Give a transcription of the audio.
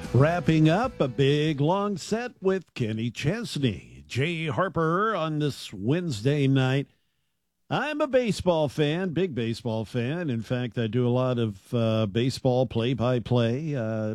Wrapping up a big long set with Kenny Chesney, Jay Harper on this Wednesday night. I'm a baseball fan, big baseball fan. In fact, I do a lot of baseball play-by-play.